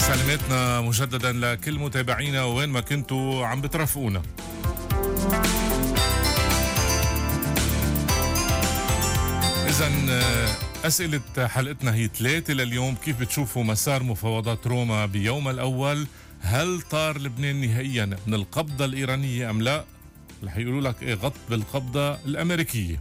سلامتنا مجددا لكل متابعينا وين ما كنتوا عم بترافقونا. إذن أسئلة حلقتنا هي 3 لليوم. كيف بتشوفوا مسار مفاوضات روما بيوم الأول؟ هل طار لبنان نهائيا من القبضة الإيرانية أم لا؟ رح يقولوا لك إيه غط بالقبضة الأمريكية.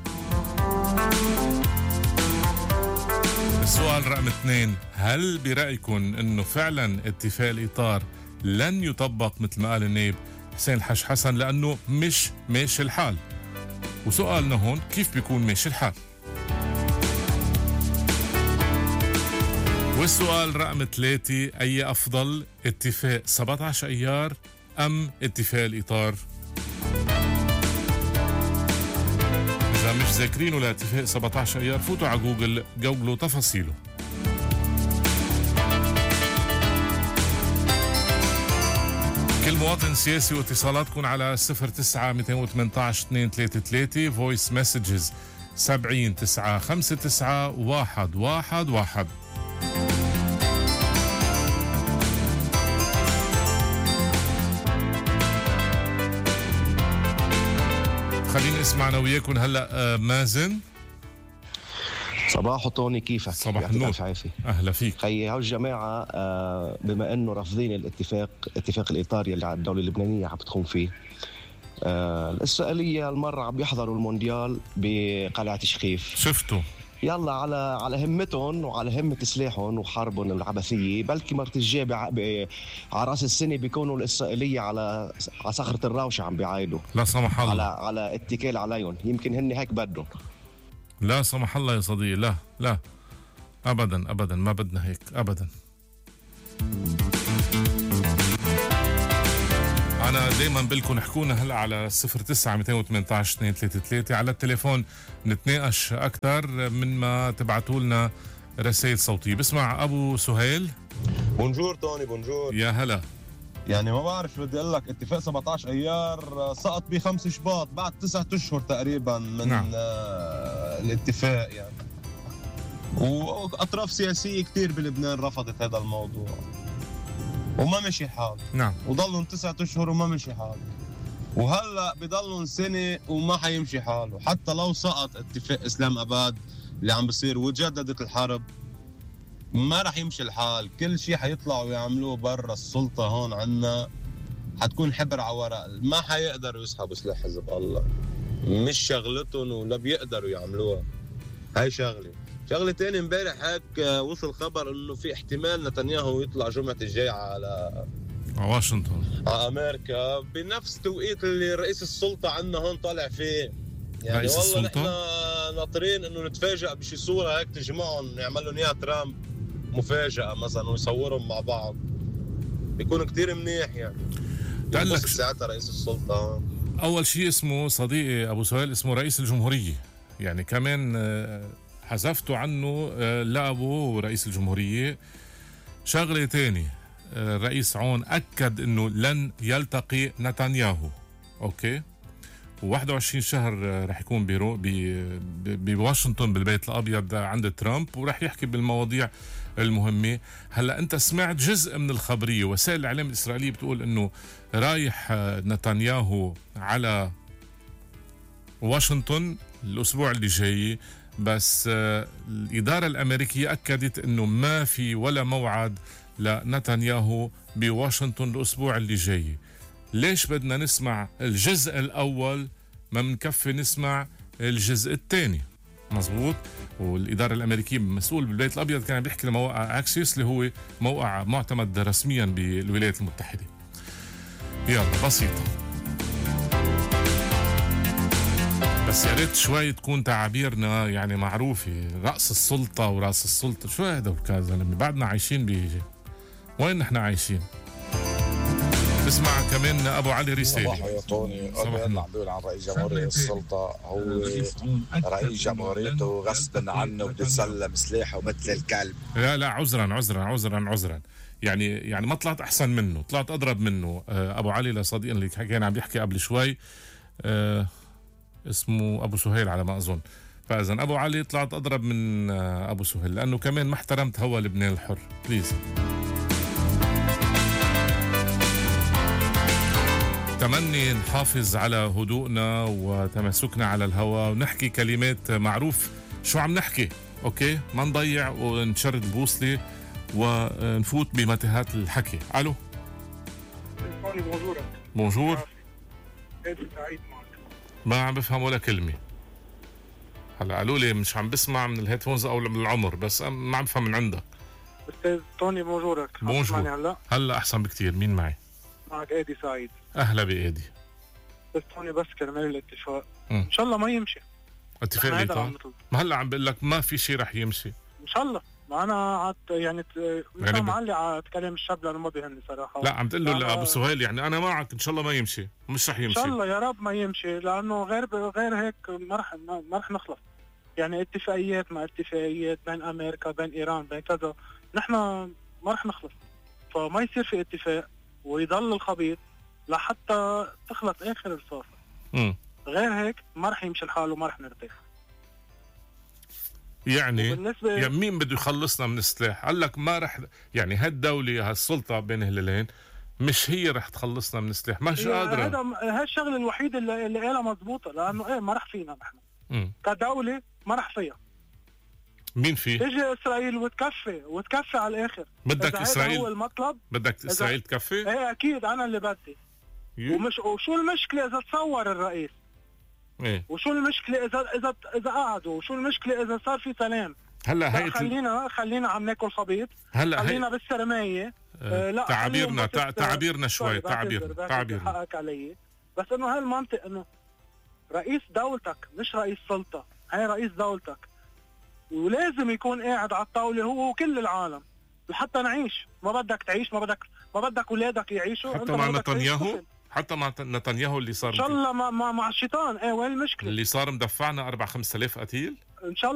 السؤال رقم 2، هل برأيكم أنه فعلا اتفاق الإطار لن يطبق مثل ما قال النائب حسين الحاج حسن لأنه مش ماشي الحال؟ وسؤالنا هون، كيف بيكون ماشي الحال؟ والسؤال رقم 3، أي أفضل، اتفاق 17 أيار أم اتفاق الإطار؟ إذا مش ذاكرينه لاتفاق 17 أيار فوتوا على جوجل جوجلوا تفاصيله. كل مواطن سياسي واتصالاتكم على 09-218-233 فويس مسجز 70-959-111. خلينا نسمع انا وياكم هلا مازن. صباح طوني، كيفك؟ صباح النور، اهلا فيك. خيي هالجماعه بما انه رافضين اتفاق الاطار اللي على الدوله اللبنانيه عم بتقوم فيه، الاسرائيليه المره عم يحضروا المونديال بقلعه شخيف. شفتوا؟ يلا على همتهم وعلى همه سلاحهم وحربهم العبثيه، بلكي مرت الجاي على راس السنه بيكونوا الاسرائيليه على صخره الراوشه عم بيعايدوا، لا سمح الله، على اتكال عليهم. يمكن هن هيك بدهم. لا سمح الله يا صديقي، لا ابدا ابدا، ما بدنا هيك ابدا. أنا دايما بلكم احكونا هلا على 09-218-233 على التليفون، نتناقش أكثر من ما تبعتوا لنا رسائل صوتية. بسمع أبو سهيل. بونجور توني، بونجور. يا هلا. يعني ما بعرف بدي أقول لك، اتفاق 17 أيار سقط ب5 شباط بعد 9 أشهر تقريبا من نعم. الاتفاق يعني، وأطراف سياسية كتير بلبنان رفضت هذا الموضوع وما مشي الحال. نعم. وضلوا 9 أشهر وما مشي حال، وهلا بضلوا سنة وما حيمشي حاله. حتى لو سقط اتفاق اسلام اباد اللي عم بصير وتجددت الحرب، ما رح يمشي الحال. كل شيء حيطلعوا يعملوه برا السلطة هون عنا حتكون حبر على ورق. ما حيقدروا يسحبوا سلاح حزب الله، مش شغلتهم ولا بيقدروا يعملوها. هاي شغلة تاني، امبارح هيك وصل خبر انه في احتمال نتنياهو يطلع جمعة الجاي على واشنطن، على امريكا، بنفس توقيت اللي رئيس السلطة عنا هون طالع فيه. يعني رئيس والله السلطة؟ نحن ناطرين انه نتفاجئ بشي صورة هيك تجمعهم، يعمل لهم اياها ترامب مفاجأة مثلا ويصورهم مع بعض، بيكون كتير منيح. يعني تقلك ساعتها رئيس السلطة أول شيء اسمه صديقي أبو سهيل اسمه رئيس الجمهورية، يعني كمان حذفتوا عنه لقبه رئيس الجمهورية. شغلة تاني، الرئيس عون أكد أنه لن يلتقي نتنياهو، أوكي، و21 شهر رح يكون بواشنطن بالبيت الأبيض عند ترامب، ورح يحكي بالمواضيع المهمة. هلأ أنت سمعت جزء من الخبرية، وسائل الإعلام الإسرائيلية بتقول أنه رايح نتنياهو على واشنطن الأسبوع اللي جاي، بس الإدارة الأمريكية أكدت أنه ما في ولا موعد لنتنياهو بواشنطن الأسبوع اللي جاي. ليش بدنا نسمع الجزء الأول ما منكفي نسمع الجزء الثاني؟ مزبوط. والإدارة الأمريكية مسؤول بالبيت الأبيض كان بيحكي لموقع أكسيوس اللي هو موقع معتمد رسميا بالولايات المتحدة. يلا بسيطة، بس يا ريت شوي تكون تعابيرنا يعني معروفة. رأس السلطة وراس السلطة، شو هذا الكلام؟ بعدنا عايشين وين نحن عايشين؟ اسمع كمان ابو علي رسالة. صباح يا طوني. عم بيقول عن رئيس جمهورية السلطة، هو رئيس جمهوريته غصبا عنه بده يسلم سلاحه مثل الكلب. لا عذرا، يعني ما طلعت احسن منه، طلعت اضرب منه. ابو علي لصديق اللي كان عم يحكي قبل شوي، اسمه ابو سهيل على ما اظن. فاذا ابو علي طلعت اضرب من ابو سهيل لانه كمان ما احترمت هوا لبنان الحر. بليز. تمني نحافظ على هدوءنا وتماسكنا على الهواء ونحكي كلمات معروف شو عم نحكي، اوكي؟ ما نضيع ونشرد البوصلة ونفوت بمتاهات الحكي. الو بونجور. سعيد معك. ما عم بفهم ولا كلمة. هلا قالوا لي مش عم بسمع من الهيدفونز او من العمر، بس ما عم بفهم من عندك. استاذ توني بونجورك. بونجور. هلا احسن بكتير. مين معي؟ معك ايدي سعيد. اهلا بايدي. استاذ توني بس كرمال الاتفاق ان شاء الله ما يمشي. اتفاق ليه؟ ما هلا عم بقول لك ما في شيء رح يمشي ان شاء الله. ما انا يعني معلي على كلام الشاب لانه ما بيهمني صراحه. لا عم تقول له لابو سهيل يعني انا معك ان شاء الله ما يمشي، مش رح يمشي ان شاء الله يا رب ما يمشي، لانه غير هيك ما رح نخلص. يعني اتفاقيات مع اتفاقيات بين امريكا بين ايران بين كذا، نحن ما رح نخلص. فما يصير في اتفاق ويضل الخبيط لحتى تخلص اخر الرصاصه. غير هيك ما رح يمشي الحال وما رح نرتاح. يعني مين بده يخلصنا من السلاح؟ قال لك ما رح، يعني هالدولة هالسلطة بين هلالين مش هي رح تخلصنا من السلاح، مش قادرة. هذا الشغل الوحيد اللي قالها مضبوطة، لأنه ما رح فينا نحن كدولة، ما رح فيها. مين فيه؟ تيجي إسرائيل وتكفي على الآخر. بدك إسرائيل؟ هو المطلب. بدك إسرائيل تكفي؟ ايه أكيد أنا اللي بدي. وشو المشكلة إذا تصور الرئيس؟ ايه وشو المشكلة إذا قعدوا؟ وشو المشكلة إذا صار في سلام؟ هلا خلينا عم ناكل خبيط. هلا خلينا بالسرماية. لا تعبيرنا شوي. تعبيرنا حقك علي. بس انه هاي المنطق انه رئيس دولتك مش رئيس سلطة، هاي رئيس دولتك، ولازم يكون قاعد على الطاولة هو وكل العالم لحتى نعيش. ما بدك تعيش، ما بدك اولادك يعيشوا. حتى مع نتنياهو اللي صار ان شاء الله مع الشيطان. وين المشكلة؟ اللي صار مدفعنا 4-5 آلاف قتيل ان شاء الله.